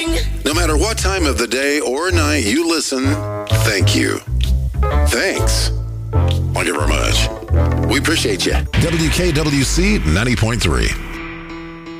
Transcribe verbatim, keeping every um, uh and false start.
No matter what time of the day or night you listen, thank you. Thanks. Thank you very much. We appreciate you. W K W C ninety point three.